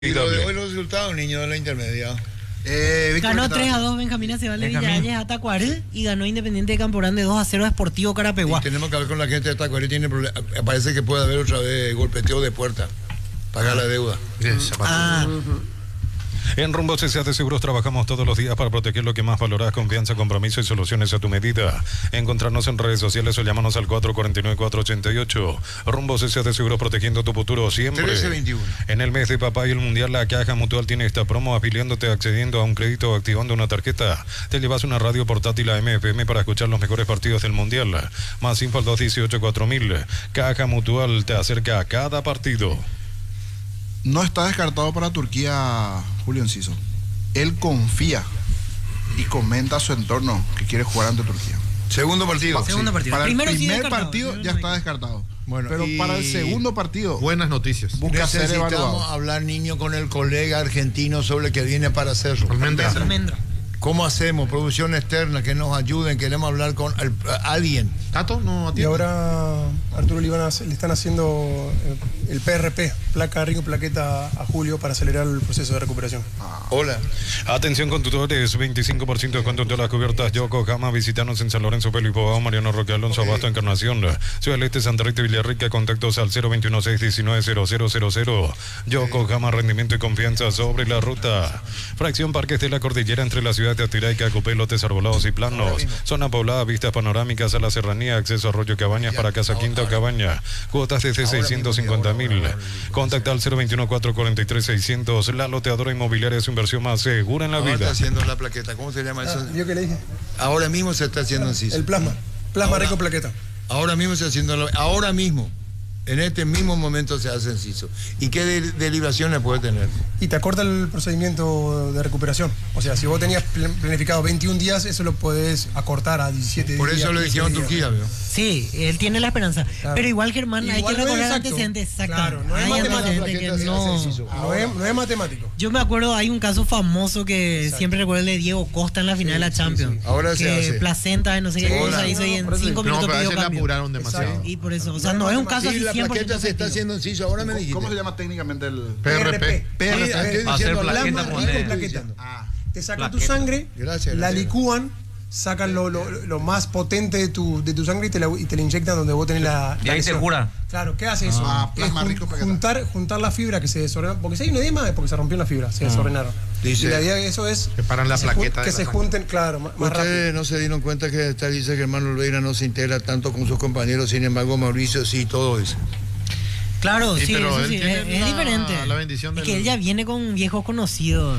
Y lo de hoy los resultados, niño de la intermedia. Ganó 3-2 Benjamín Aceval de Villalles a Tacuaré y ganó Independiente de Camporán de 2-0 a Sportivo Carapeguá. Y tenemos que hablar con la gente de Tacuaré, tiene problema. Parece que puede haber otra vez golpeteo de puerta. Pagar la deuda. En Rumbo CCA de Seguros trabajamos todos los días para proteger lo que más valoras: confianza, compromiso y soluciones a tu medida. Encontrarnos en redes sociales o llámanos al 449-488. Rumbo CCA de Seguros, protegiendo tu futuro siempre. 13-21. En el mes de Papá y el Mundial, la Caja Mutual tiene esta promo: afiliándote, accediendo a un crédito o activando una tarjeta. Te llevas una radio portátil a MFM para escuchar los mejores partidos del Mundial. Más info al 218-4000. Caja Mutual te acerca a cada partido. No está descartado para Turquía Julio Enciso. Él confía y comenta a su entorno que quiere jugar ante Turquía. Segundo partido. Segundo partido. Para el Primero sí primer descartado, partido ya está descartado. Bueno, pero para el segundo partido, buenas noticias. Busca ser necesitamos evaluado. hablar, niño, con el colega argentino sobre el que viene para hacerlo. Almendra. ¿Cómo hacemos? Producción externa, que nos ayuden. Queremos hablar con alguien. ¿Tato no Y atiende? ahora Arturo le están haciendo el PRP, placa, rico, plaqueta a Julio para acelerar el proceso de recuperación. Hola. Atención conductores, 25% de descuento en todas las cubiertas Yokohama. Visítanos en San Lorenzo, Pelipogao, Mariano Roque Alonso, Abasto, Encarnación, Ciudad del Este, Santa Rita y Villarrica. Contactos al 021-619-0000. Yokohama, rendimiento y confianza sobre la ruta. Fracción Parques de la Cordillera, entre la ciudad de Atiraica, Copé, lotes arbolados y planos. Zona poblada, vistas panorámicas a la serranía, acceso a Arroyo Cabañas para Casa Quinta o Cabaña. Cuotas desde 650.000. Contacta al 021-443-600. La loteadora inmobiliaria es su inversión más segura en la Ahora vida. está haciendo la plaqueta. ¿Cómo se llama eso? ¿Yo qué le dije? Ahora mismo se está haciendo en CISO. El plasma rico, plaqueta. Ahora mismo se está haciendo. Ahora mismo. En este mismo momento se hace en CISO. ¿Y qué derivaciones puede tener? Y te acorta el procedimiento de recuperación. O sea, si vos tenías planificado 21 días, eso lo podés acortar a 17 Por días. eso lo dijeron Turquía, ¿veo? Sí, él tiene la esperanza. Claro. Pero igual, Germán, hay que Igual no es recordar exacto. antecedentes. Exacto. Claro, no es Hay matemático. antecedentes que no. No es matemático. Yo me acuerdo, hay un caso famoso que siempre recuerdo, el de Diego Costa en la final de la Champions. sí. Ahora se que hace. placenta de no sé qué cosa hizo y en 5 No, minutos pero a pidió veces le cambio. apuraron demasiado. Exacto. Y por eso, o sea, no es un caso Sí, así la 100% plaqueta se está efectivo. haciendo en CISO. Ahora me dijiste. ¿Cómo se llama técnicamente el PRP. Sí, estoy diciendo Plasma plaqueta. rico, plaqueta. Te sacan tu Plaqueta. sangre, Gracias, la gracias. licúan, sacan lo más potente de tu sangre y te la inyectan donde vos tenés la Y ahí lesión. se cura. Claro, ¿qué hace eso? plasma rico, plaqueta. Juntar la fibra que se desordenó. Porque si hay un edema es porque se rompió la fibra, se desordenaron. Dice- y la idea de eso es Separan la plaqueta de que la se sangre. junten, claro, más rápido. Ustedes no se dieron cuenta que está, dice que hermano Olveira no se integra tanto con sus compañeros, sin embargo Mauricio sí, todo eso. Claro, Sí, sí, pero eso él sí, tiene es la- diferente. la bendición Es del- que él ya viene con viejos conocidos.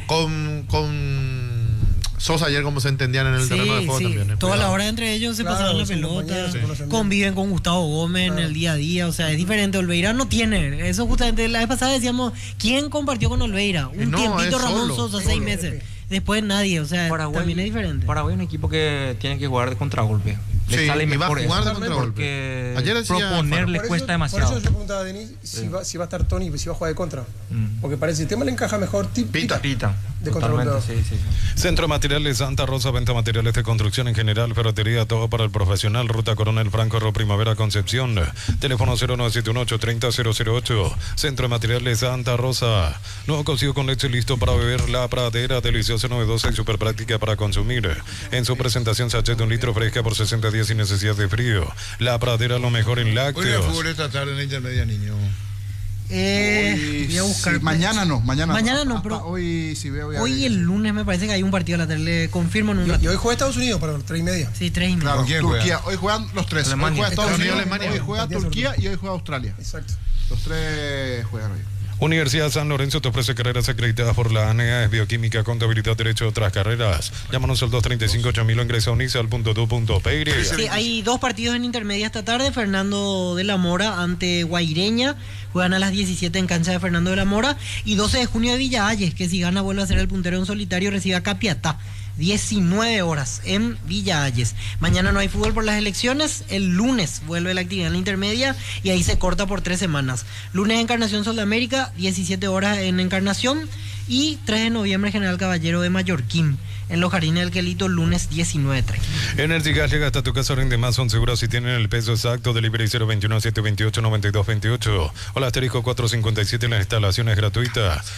Con Sosa ayer, como se entendían en el terreno de juego también. Toda la Cuidado. hora entre ellos se Claro, pasaron la son pelota, compañeros, se conocen bien. conviven con Gustavo Gómez en el día a día, o sea, es diferente. Olveira no tiene, eso justamente la vez pasada decíamos, ¿quién compartió con Olveira? Un No, tiempito es Ramón solo, Sosa, 6 meses. Después nadie, o sea, también es diferente. Paraguay es un equipo que tiene que jugar de contragolpe. Le Sí, sale y va a mejor jugar de eso, contragolpe. porque Ayer decía proponer Alfaro. le cuesta demasiado. Por eso yo preguntaba a Denis si va a estar Tony, si va a jugar de contra. Porque para el sistema le encaja mejor Pita. de Totalmente, contragolpe. sí. Centro de Materiales Santa Rosa, venta materiales de construcción en general, ferretería, todo para el profesional. Ruta Coronel Franco, Ro Primavera, Concepción. Teléfono 0971-830-008. Centro de Materiales Santa Rosa. Nuevo cocido con leche listo para beber. La Pradera, deliciosa, novedosa y súper práctica para consumir. En su presentación, sachet de 1 litro fresca por 60 días sin necesidad de frío. La Pradera, lo mejor en Hoy el lácteos. fútbol esta tarde en la intermedia, niño. Voy a buscar. Sí, mañana no. Mañana no, Hasta pero hoy sí veo. hoy el lunes me parece que hay un partido a la tarde, le confirmo en un Y rato. hoy juega Estados Unidos para las 3:30. Sí, 3:30. Claro, ¿Con quién Turquía. Hoy juegan los tres. Alemania. Hoy juega Estados Estados Unidos, Unidos, Alemania, hoy juega Partido Turquía sorpresa. y hoy juega Australia. Exacto. Los tres juegan hoy. Universidad San Lorenzo te ofrece carreras acreditadas por la ANEA, es bioquímica, contabilidad, derecho, otras carreras. Llámanos al 235-8000 o ingresa a unisal.edu.py. Sí, hay dos partidos en intermedia esta tarde. Fernando de la Mora ante Guaireña. Juegan a las 17 en cancha de Fernando de la Mora. Y 12 de junio de Villa Hayes, que si gana vuelve a ser el puntero en solitario, recibe a Capiatá. 19 horas en Villa Hayes. Mañana no hay fútbol por las elecciones. El lunes vuelve la actividad en la intermedia y ahí se corta por 3 semanas. Lunes Encarnación Sol de América, 17 horas en Encarnación. Y 3 de noviembre General Caballero de Mallorquín. en los Jardines del Quelito, lunes 19:30. Energigas llega hasta tu casa, rinde más, son seguros si tienen el peso exacto. Delivery 021-728-9228. Hola, asterisco 457, la instalación es gratuita.